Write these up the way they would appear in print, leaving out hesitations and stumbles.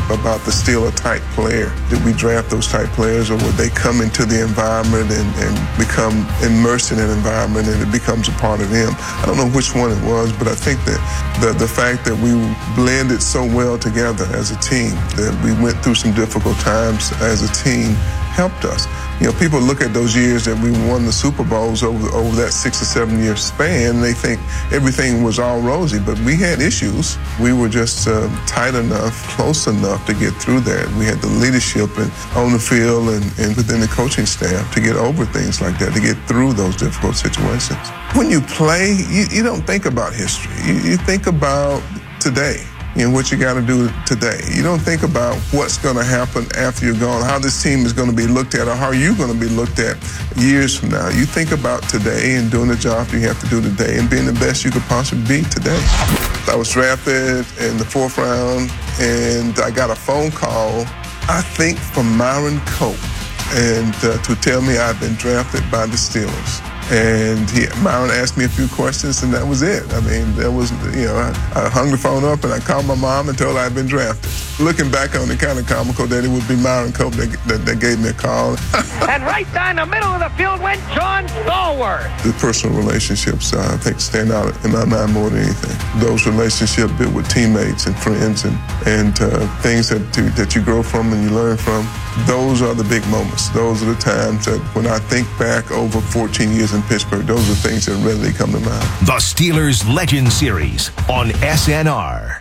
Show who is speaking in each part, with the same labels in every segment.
Speaker 1: about the Steeler type player. Did we draft those type players, or would they come into the environment and become immersed in an environment and it becomes a part of them? I don't know which one it was, but I think that the fact that we blended so well together as a team, that we went through some difficult times as a team, helped us. You know, people look at those years that we won the Super Bowls over that 6 or 7 year span, and they think everything was all rosy, but we had issues. We were just tight enough, close enough to get through that. We had the leadership on the field and within the coaching staff to get over things like that, to get through those difficult situations. When you play, you don't think about history. You think about today. You know, what you got to do today. You don't think about what's going to happen after you're gone, how this team is going to be looked at, or how you're going to be looked at years from now. You think about today and doing the job you have to do today and being the best you could possibly be today. I was drafted in the 4th round, and I got a phone call, I think from Myron Cope, and to tell me I'd been drafted by the Steelers. And Myron asked me a few questions, and that was it. I mean, there was, I hung the phone up and I called my mom and told her I'd been drafted. Looking back on it, kind of comical that it would be Myron Cope that gave me a call.
Speaker 2: And right down the middle of the field went John Stallworth.
Speaker 1: The personal relationships, I think, stand out in my mind more than anything. Those relationships built with teammates and friends and things that you grow from and you learn from, those are the big moments. Those are the times that when I think back over 14 years in Pittsburgh, those are things that readily come to mind.
Speaker 3: The Steelers Legend Series on SNR.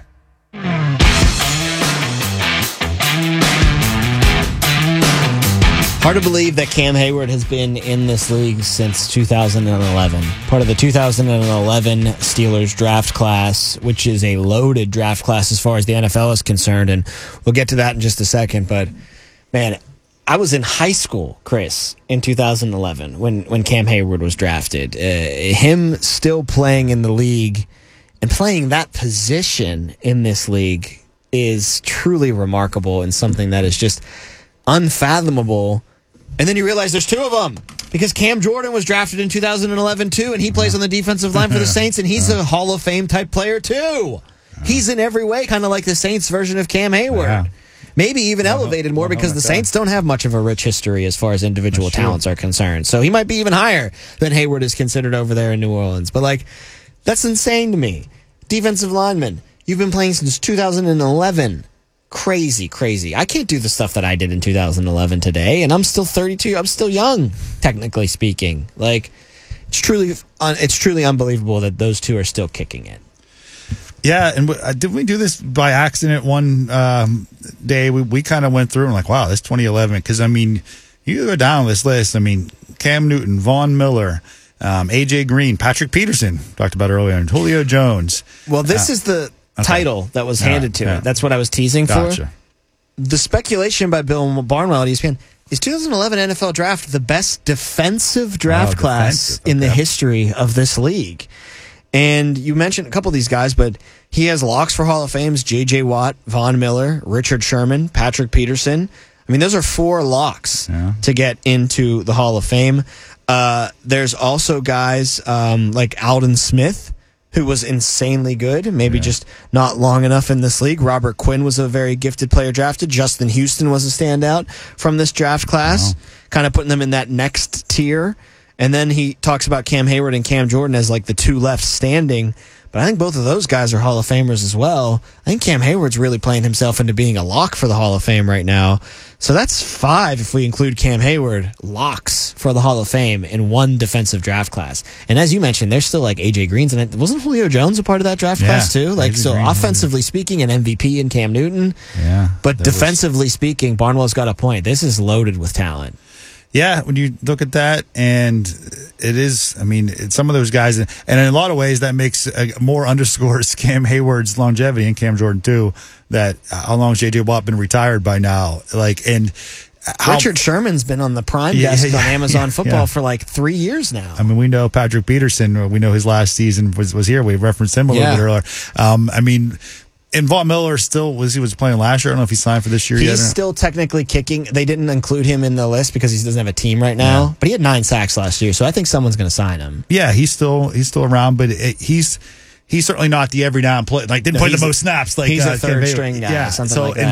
Speaker 4: Hard to believe that Cam Hayward has been in this league since 2011. Part of the 2011 Steelers draft class, which is a loaded draft class as far as the NFL is concerned, and we'll get to that in just a second. But, man, I was in high school, Chris, in 2011 when Cam Hayward was drafted. Him still playing in the league and playing that position in this league is truly remarkable and something that is just unfathomable. And then you realize there's 2 of them, because Cam Jordan was drafted in 2011 too, and he plays on the defensive line for the Saints, and he's a Hall of Fame type player too. He's in every way kind of like the Saints version of Cam Hayward. Yeah. Maybe even elevated more because the Saints don't have much of a rich history as far as individual talents are concerned. So he might be even higher than Hayward is considered over there in New Orleans. But, that's insane to me. Defensive lineman, you've been playing since 2011. Crazy. I can't do the stuff that I did in 2011 today, and I'm still 32. I'm still young, technically speaking. It's truly unbelievable that those 2 are still kicking it.
Speaker 5: Yeah, and did we do this by accident one day? We kind of went through and wow, this 2011, because, you go down this list, Cam Newton, Von Miller, A.J. Green, Patrick Peterson, talked about earlier, and Julio Jones.
Speaker 4: Well, this is the title that was handed to it. That's what I was teasing for. The speculation by Bill Barnwell at ESPN, is 2011 NFL draft the best defensive draft class in the history of this league? And you mentioned a couple of these guys, but he has locks for Hall of Fames: J.J. Watt, Von Miller, Richard Sherman, Patrick Peterson. Those are 4 locks to get into the Hall of Fame. There's also guys like Alden Smith, who was insanely good, maybe just not long enough in this league. Robert Quinn was a very gifted player drafted. Justin Houston was a standout from this draft class, kind of putting them in that next tier. And then he talks about Cam Hayward and Cam Jordan as the 2 left standing. But I think both of those guys are Hall of Famers as well. I think Cam Hayward's really playing himself into being a lock for the Hall of Fame right now. So that's 5 if we include Cam Hayward, locks for the Hall of Fame in one defensive draft class. And as you mentioned, there's still A.J. Green's in it. Wasn't Julio Jones a part of that draft class too? Offensively speaking, an MVP in Cam Newton. Yeah. But defensively speaking, Barnwell's got a point. This is loaded with talent.
Speaker 5: Yeah, when you look at that, and it is, it's some of those guys, and in a lot of ways that makes more underscores Cam Hayward's longevity, and Cam Jordan too, that how long has J.J. Watt been retired by now?
Speaker 4: Richard Sherman's been on the Prime desk on Amazon Football for 3 years now.
Speaker 5: We know Patrick Peterson, we know his last season was here. We referenced him a little bit earlier. And Von Miller still was playing last year. I don't know if he signed for this year yet.
Speaker 4: He's still technically kicking. They didn't include him in the list because he doesn't have a team right now. But he had 9 sacks last year, so I think someone's going to sign him.
Speaker 5: Yeah, he's still around, but he's certainly not the every down play. Didn't play the most snaps.
Speaker 4: He's a third string guy, something like that.